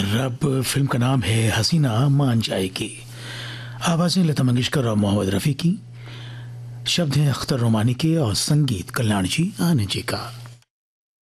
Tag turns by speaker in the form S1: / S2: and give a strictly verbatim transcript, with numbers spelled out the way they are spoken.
S1: अब फिल्म का नाम है हसीना मान जाएगी। आवाज़ें लता मंगेशकर और मोहम्मद रफ़ी की, शब्द हैं अख्तर रोमानी के और संगीत कल्याण जी आनंद जी का।